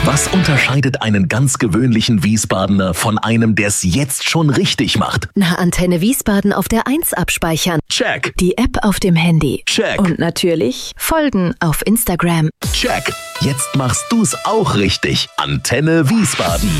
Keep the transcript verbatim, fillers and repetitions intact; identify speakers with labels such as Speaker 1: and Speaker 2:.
Speaker 1: Was unterscheidet einen ganz gewöhnlichen Wiesbadener von einem, der es jetzt schon richtig macht?
Speaker 2: Na, Antenne Wiesbaden auf der eins abspeichern.
Speaker 1: Check.
Speaker 2: Die App auf dem Handy.
Speaker 1: Check.
Speaker 2: Und natürlich folgen auf Instagram.
Speaker 1: Check. Jetzt machst du's auch richtig. Antenne Wiesbaden.